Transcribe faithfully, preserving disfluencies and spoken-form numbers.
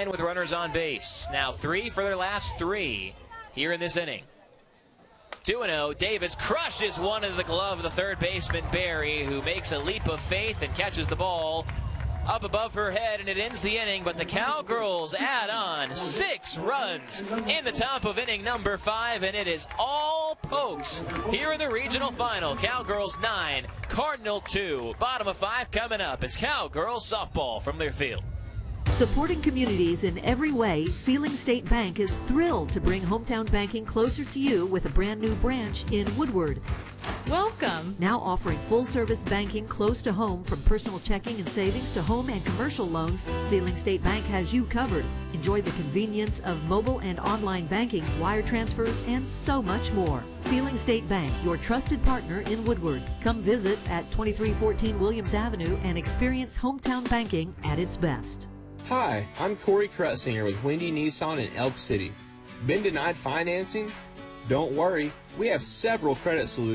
nine with runners on base. Now three for their last three here in this inning. two and oh, Davis crushes one into the glove of the third baseman, Barry, who makes a leap of faith and catches the ball up above her head, and it ends the inning. But the Cowgirls add on six runs in the top of inning number five, and it is all Pokes here in the regional final. Cowgirls nine, Cardinal two. Bottom of five coming up. It's Cowgirls softball from Learfield. Supporting communities in every way, Sealing State Bank is thrilled to bring hometown banking closer to you with a brand new branch in Woodward. Welcome. Now offering full-service banking close to home, from personal checking and savings to home and commercial loans, Sealing State Bank has you covered. Enjoy the convenience of mobile and online banking, wire transfers, and so much more. Sealing State Bank, your trusted partner in Woodward. Come visit at twenty-three fourteen Williams Avenue and experience hometown banking at its best. Hi, I'm Corey Krutzinger with Wendy Nissan in Elk City. Been denied financing? Don't worry, we have several credit solutions